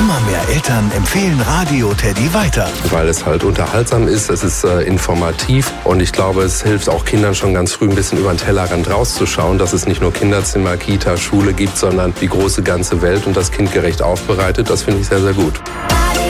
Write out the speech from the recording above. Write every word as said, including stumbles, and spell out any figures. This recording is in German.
Immer mehr Eltern empfehlen Radio Teddy weiter. Weil es halt unterhaltsam ist, es ist äh, informativ und ich glaube, es hilft auch Kindern schon ganz früh ein bisschen über den Tellerrand rauszuschauen, dass es nicht nur Kinderzimmer, Kita, Schule gibt, sondern die große ganze Welt und das kindgerecht aufbereitet. Das finde ich sehr, sehr gut.